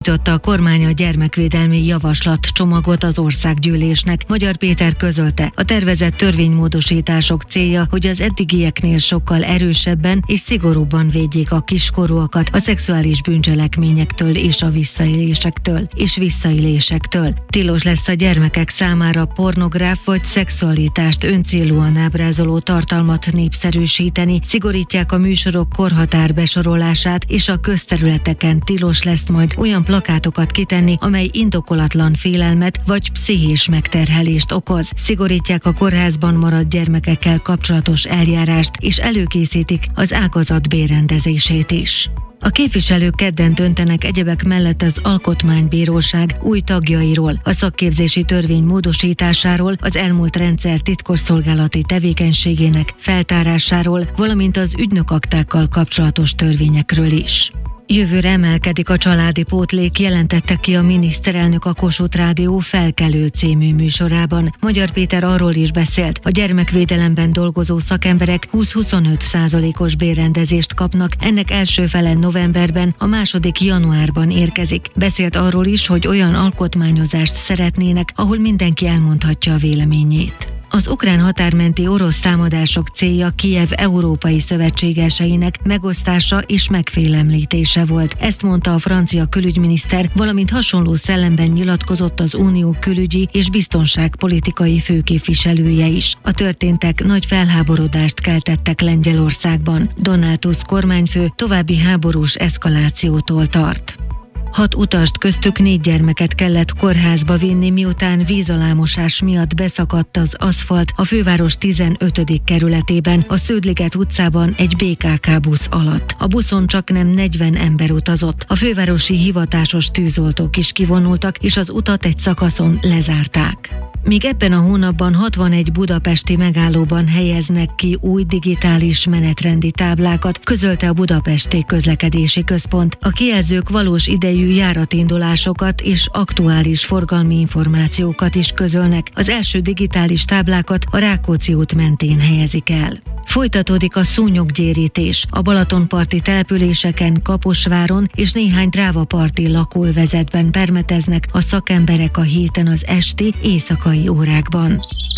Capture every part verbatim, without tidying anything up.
Benyújtotta a kormány a gyermekvédelmi javaslatcsomagot az országgyűlésnek. Magyar Péter közölte, a tervezett törvénymódosítások célja, hogy az eddigieknél sokkal erősebben és szigorúbban védjék a kiskorúakat a szexuális bűncselekményektől és a visszaélésektől és visszaélésektől. Tilos lesz a gyermekek számára pornográf vagy szexualitást öncélúan ábrázoló tartalmat népszerűsíteni, szigorítják a műsorok korhatár besorolását, és a közterületeken tilos lesz majd olyan plakátokat kitenni, amely indokolatlan félelmet vagy pszichés megterhelést okoz. Szigorítják a kórházban maradt gyermekekkel kapcsolatos eljárást, és előkészítik az ágazat bérrendezését is. A képviselők kedden döntenek egyebek mellett az Alkotmánybíróság új tagjairól, a szakképzési törvény módosításáról, az elmúlt rendszer titkosszolgálati tevékenységének feltárásáról, valamint az ügynökaktákkal kapcsolatos törvényekről is. Jövőre emelkedik a családi pótlék, jelentette ki a miniszterelnök a Kossuth Rádió Felkelő című műsorában. Magyar Péter arról is beszélt, a gyermekvédelemben dolgozó szakemberek húsz-huszonöt százalékos bérrendezést kapnak, ennek első fele novemberben, a második januárban érkezik. Beszélt arról is, hogy olyan alkotmányozást szeretnének, ahol mindenki elmondhatja a véleményét. Az ukrán határmenti orosz támadások célja Kijev európai szövetségeseinek megosztása és megfélemlítése volt. Ezt mondta a francia külügyminiszter, valamint hasonló szellemben nyilatkozott az unió külügyi és biztonságpolitikai főképviselője is. A történtek nagy felháborodást keltettek Lengyelországban. Donald Tusk kormányfő további háborús eszkalációtól tart. Hat utast, köztük négy gyermeket kellett kórházba vinni, miután vízalámosás miatt beszakadt az aszfalt a főváros tizenötödik kerületében, a Sződliget utcában egy bé ká ká busz alatt. A buszon csaknem negyven ember utazott. A fővárosi hivatásos tűzoltók is kivonultak, és az utat egy szakaszon lezárták. Még ebben a hónapban hatvanegy budapesti megállóban helyeznek ki új digitális menetrendi táblákat, közölte a Budapesti Közlekedési Központ. A kijelzők valós idejű járatindulásokat és aktuális forgalmi információkat is közölnek. Az első digitális táblákat a Rákóczi út mentén helyezik el. Folytatódik a szúnyoggyérítés. A balatonparti településeken, Kaposváron és néhány drávaparti lakóövezetben permeteznek a szakemberek a héten az esti, éjszakai órákban.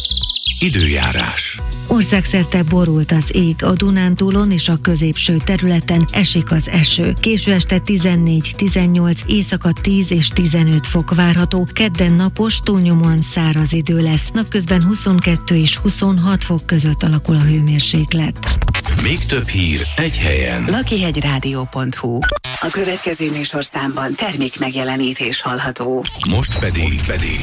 Időjárás. Országszerte borult az ég, a Dunántúlon és a középső területen esik az eső. Késő este tizennégy-tizennyolc, éjszaka tíz és tizenöt fok várható, kedden napos, túlnyomóan száraz idő lesz. Napközben huszonkettő és huszonhat fok között alakul a hőmérséklet. Még több hír egy helyen. lakihegyrádió pont hu. A következő műsorszámban termék megjelenítés hallható. Most pedig, Most pedig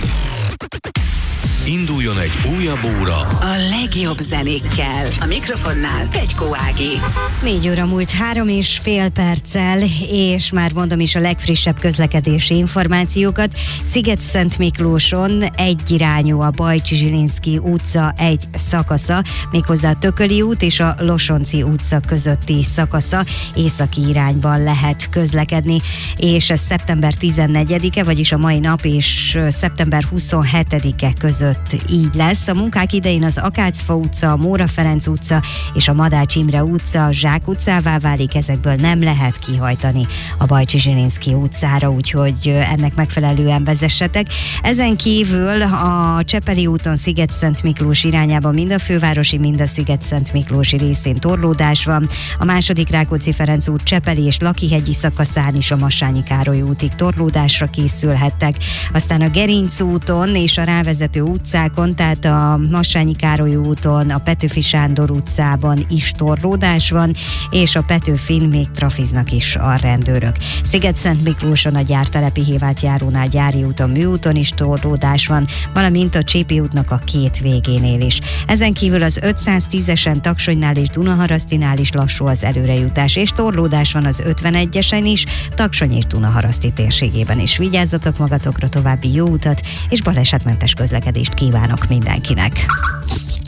induljon egy újabb óra a legjobb zenékkel. A mikrofonnál Pegykó Ági. Négy óra múlt három és fél perccel, és már mondom is a legfrissebb közlekedési információkat. Sziget-Szentmiklóson egyirányú a Bajcsy-Zsilinszky utca egy szakasza, méghozzá a Tököli út és a Losonci utca közötti szakasza északi irányban lehet közlekedni, és ez szeptember tizennegyedike, vagyis a mai nap és szeptember huszonhetedike között így lesz. A munkák idején az Akácfa utca, a Móra Ferenc utca és a Madács Imre utca Zsák utcává válik, ezekből nem lehet kihajtani a Bajcsy-Zsilinszky utcára, úgyhogy ennek megfelelően vezessetek. Ezen kívül a Csepeli úton Sziget-Szentmiklós irányában mind a fővárosi, mind a Sziget-Szentmiklósi részén torlódás van. A második Rákóczi-Ferenc út Csepeli és Lakihegyi szakaszán is a Massányi Károly útig torlódásra készülhettek. Aztán a Gerinc úton és a rávezető utcákon, tehát a Massányi Károly úton, a Petőfi Sándor utcában is torlódás van, és a Petőfin még trafiznak is a rendőrök. Sziget-Szentmiklóson a Gyártelepi Hévát járónál, Gyári úton, Műúton is torlódás van, valamint a Csépi útnak a két végénél is. Ezen kívül az ötszáztízesen Taksonynál és Dunaharasztinál is lassú az előrejutás, és torlódás van az ötvenegyesen is, Taksony és Dunaharaszti térségében is. Vigyázzatok magatokra, további jó utat és balesetmentes közlekedést kívánok mindenkinek.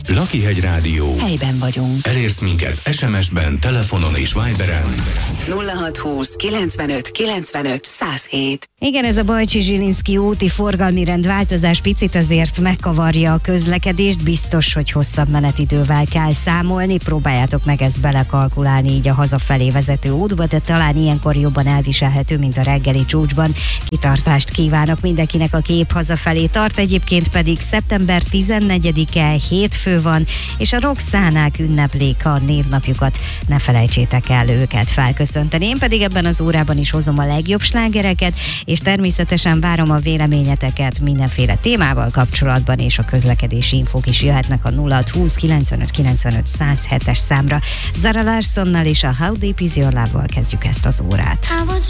Lakihegy Rádió. Helyben vagyunk. Elérsz minket es em es-ben, telefonon és Viberen. nulla hat húsz kilencvenöt kilencvenöt száz hét. Igen, ez a Bajcsy-Zsilinszky úti forgalmi rendváltozás picit azért megkavarja a közlekedést, biztos, hogy hosszabb menetidővel kell számolni, próbáljátok meg ezt belekalkulálni így a hazafelé vezető útba, de talán ilyenkor jobban elviselhető, mint a reggeli csúcsban. Kitartást kívánok mindenkinek, aki épp hazafelé tart, egyébként pedig szeptember tizennegyedike hétfő van, és a Roxánák ünneplik a névnapjukat, ne felejtsétek el őket felköszönteni. Én pedig ebben az órában is hozom a legjobb slágereket, és természetesen várom a véleményeteket mindenféle témával kapcsolatban, és a közlekedési infók is jöhetnek a nulla hat húsz kilencvenöt kilencvenöt száz hetes számra. Zara Larsonnal és a How Deep Is Your Love-val kezdjük ezt az órát.